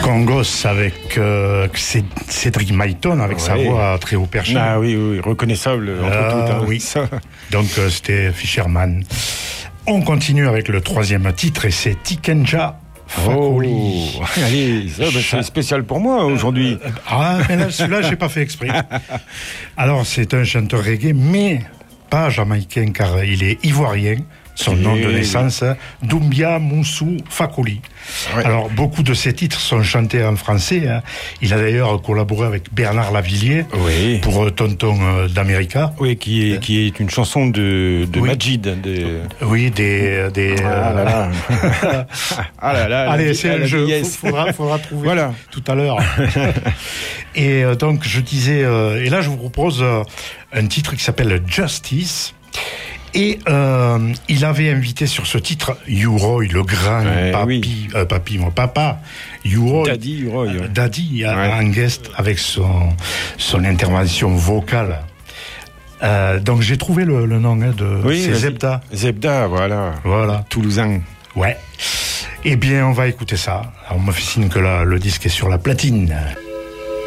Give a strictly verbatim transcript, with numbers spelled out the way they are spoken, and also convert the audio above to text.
Congos avec euh, Cédric Maïton avec ouais. sa voix très haut perché. Ah oui, oui, reconnaissable entre euh, toutes. Hein. Oui, ça. Donc euh, c'était Fisherman. On continue avec le troisième titre et c'est Tikenja Fakoly. Oh, allez, ça, bah, c'est spécial pour moi aujourd'hui. Euh, ah, mais là, celui-là, j'ai pas fait exprès. Alors, c'est un chanteur reggae, mais pas jamaïcain, car il est ivoirien. Son nom de naissance, Doumbia Moussou Fakoly. Ouais. Alors, beaucoup de ses titres sont chantés en français. Hein. Il a d'ailleurs collaboré avec Bernard Lavilliers oui. pour euh, Tonton euh, d'América. Oui, qui est, euh, qui est une chanson de, de oui. Majid. De... Oui, des... des ah, euh... là là. ah là là. Allez, c'est le jeu. Il faudra, faudra trouver voilà. tout à l'heure. Et euh, donc, je disais... Euh, et là, je vous propose euh, un titre qui s'appelle Justice. Et euh, il avait invité sur ce titre U-Roy, le grand ouais, papi, oui. euh, papi, mon papa, U-Roy, Daddy U-Roy, ouais. Daddy ouais. en guest avec son son intervention vocale. Euh, donc j'ai trouvé le, le nom hein, de oui, c'est Zebda. Zebda, voilà, voilà, Toulousain. Ouais. Eh bien, on va écouter ça. Alors, on me fait signe que là, le disque est sur la platine.